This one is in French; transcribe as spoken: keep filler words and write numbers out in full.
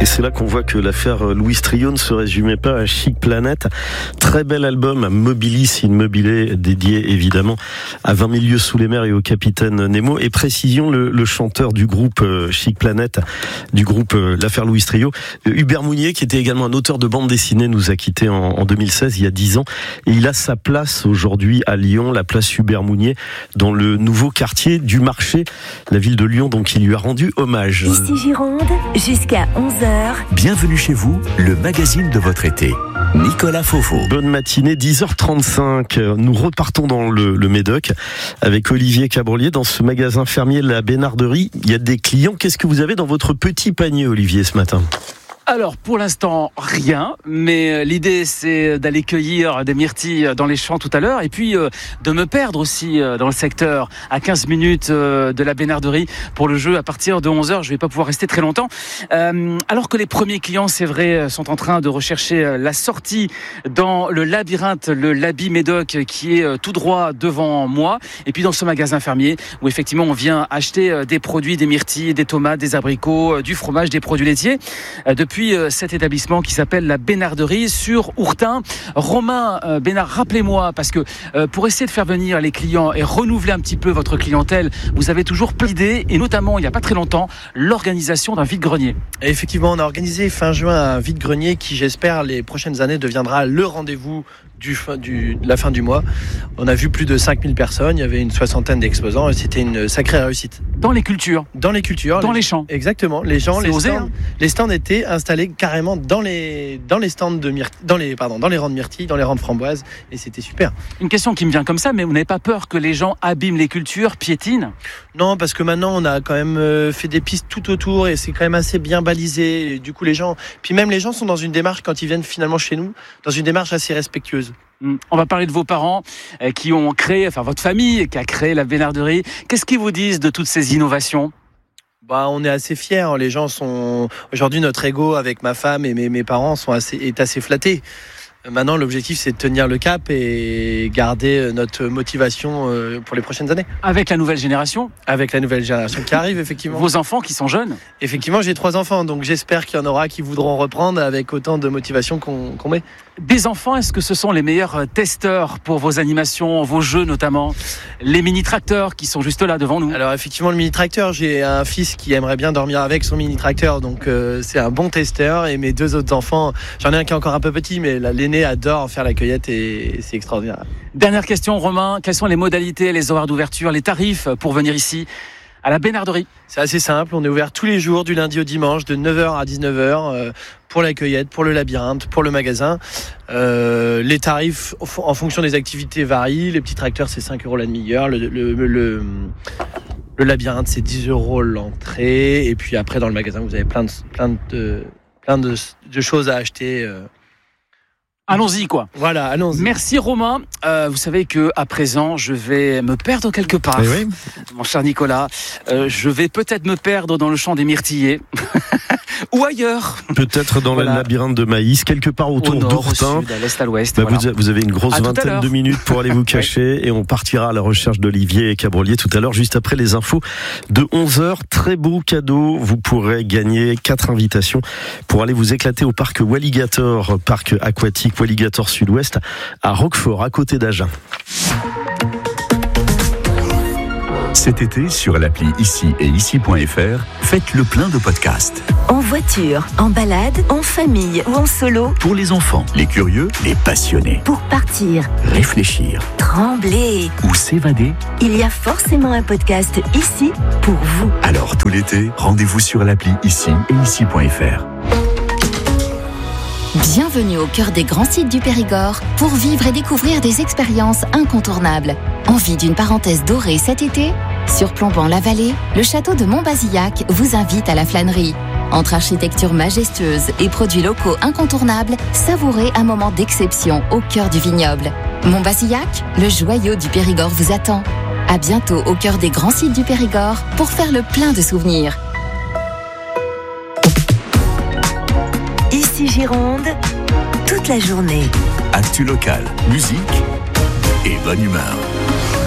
c'est là qu'on voit que l'affaire Louis Trio ne se résumait pas à Chic Planète. Très bel album, Mobilis Immobilier, dédié évidemment à vingt mille lieues sous les mers et au capitaine Nemo. Et précision, le, le chanteur du groupe Chic Planète, du groupe l'affaire Louis Trio, Hubert Mounier, qui était également un auteur de bande dessinée, nous a quittés en, en deux mille seize, il y a dix ans. Et il a sa place aujourd'hui à Lyon, la place Hubert Mounier, dans le nouveau quartier du marché, la ville de Lyon, donc il lui a rendu hommage. Ici Gironde, jusqu'à onze heures. Bienvenue chez vous, le magazine de votre été. Nicolas Fofo. Bonne matinée, dix heures trente-cinq. Nous repartons dans le, le Médoc avec Olivier Cabrolier dans ce magasin fermier La Bénarderie. Il y a des clients. Qu'est-ce que vous avez dans votre petit panier, Olivier, ce matin ? Alors, pour l'instant, rien, mais l'idée, c'est d'aller cueillir des myrtilles dans les champs tout à l'heure, et puis euh, de me perdre aussi euh, dans le secteur, à quinze minutes euh, de la Bénarderie pour le jeu à partir de onze heures. Je vais pas pouvoir rester très longtemps. Euh, alors que les premiers clients, c'est vrai, sont en train de rechercher la sortie dans le labyrinthe, le Labi Médoc, qui est tout droit devant moi, et puis dans ce magasin fermier, où effectivement, on vient acheter des produits, des myrtilles, des tomates, des abricots, du fromage, des produits laitiers, euh, depuis cet établissement qui s'appelle la Bénarderie sur Ourtin. Romain euh, Bénard, rappelez-moi, parce que euh, pour essayer de faire venir les clients et renouveler un petit peu votre clientèle, vous avez toujours plein d'idées, et notamment, il n'y a pas très longtemps, l'organisation d'un vide-grenier. Et effectivement, on a organisé fin juin un vide-grenier qui, j'espère, les prochaines années deviendra le rendez-vous du, du, de la fin du mois. On a vu plus de cinq mille personnes, il y avait une soixantaine d'exposants et c'était une sacrée réussite. Dans les cultures Dans les cultures. Dans les, les champs. Exactement. Les gens, les, osé, stands, hein. les stands étaient installés carrément dans les, dans les stands de myrtilles, dans les, pardon, dans les rangs de myrtilles, dans les rangs de framboises, et c'était super. Une question qui me vient comme ça, mais vous n'avez pas peur que les gens abîment les cultures, piétinent ? Non, parce que maintenant on a quand même fait des pistes tout autour et c'est quand même assez bien balisé. Et du coup, les gens, puis même les gens sont dans une démarche, quand ils viennent finalement chez nous, dans une démarche assez respectueuse. On va parler de vos parents euh, qui ont créé, enfin votre famille qui a créé la Bénarderie. Qu'est-ce qu'ils vous disent de toutes ces innovations ? Bah, on est assez fiers. Les gens sont aujourd'hui, notre ego avec ma femme et mes, mes parents sont assez, est assez flatté. Maintenant, l'objectif, c'est de tenir le cap et garder notre motivation pour les prochaines années. Avec la nouvelle génération ? Avec la nouvelle génération qui arrive, effectivement. Vos enfants qui sont jeunes ? Effectivement, j'ai trois enfants, donc j'espère qu'il y en aura qui voudront reprendre avec autant de motivation qu'on, qu'on met. Des enfants, est-ce que ce sont les meilleurs testeurs pour vos animations, vos jeux notamment ? Les mini-tracteurs qui sont juste là devant nous. Alors effectivement, le mini-tracteur, j'ai un fils qui aimerait bien dormir avec son mini-tracteur, donc euh, c'est un bon testeur. Et mes deux autres enfants, j'en ai un qui est encore un peu petit, mais l'aîné adore faire la cueillette et c'est extraordinaire. Dernière question, Romain, quelles sont les modalités, les horaires d'ouverture, les tarifs pour venir ici à la Bénarderie ? C'est assez simple, on est ouvert tous les jours du lundi au dimanche de neuf heures à dix-neuf heures euh, pour la cueillette, pour le labyrinthe, pour le magasin. Euh, les tarifs en fonction des activités varient. Les petits tracteurs, c'est cinq euros la demi-heure. Le, le, le, le, le labyrinthe, c'est dix euros l'entrée. Et puis après, dans le magasin, vous avez plein de, plein de, plein de, de choses à acheter. Euh. Allons-y, quoi. Voilà, allons-y. Merci, Romain. Euh, vous savez que à présent, je vais me perdre quelque part. Eh oui. Mon cher Nicolas, euh, je vais peut-être me perdre dans le champ des myrtillers. Ou ailleurs. Peut-être dans Voilà. le labyrinthe de maïs, quelque part autour au nord, d'Ourtin. au sud, à l'est, à l'ouest. Bah, voilà. vous, vous avez une grosse À tout à vingtaine l'heure. de minutes pour aller vous cacher et on partira à la recherche d'Olivier Cabrolier tout à l'heure, juste après les infos de onze heures. Très beau cadeau, vous pourrez gagner quatre invitations pour aller vous éclater au parc Walligator, parc aquatique Walligator Sud-Ouest à Roquefort, à côté d'Agen. Cet été, sur l'appli Ici et Ici point F R, faites le plein de podcasts. En voiture, en balade, en famille ou en solo. Pour les enfants, les curieux, les passionnés. Pour partir, Réfléchir trembler. ou s'évader. Il y a forcément un podcast ici pour vous. Alors tout l'été, rendez-vous sur l'appli Ici et Ici point F R. Bienvenue au cœur des grands sites du Périgord pour vivre et découvrir des expériences incontournables. Envie d'une parenthèse dorée cet été ? Surplombant la vallée, le château de Montbazillac vous invite à la flânerie. Entre architecture majestueuse et produits locaux incontournables, savourez un moment d'exception au cœur du vignoble. Montbazillac, le joyau du Périgord vous attend. À bientôt au cœur des grands sites du Périgord pour faire le plein de souvenirs. Ici Gironde, toute la journée. Actu local, musique et bonne humeur.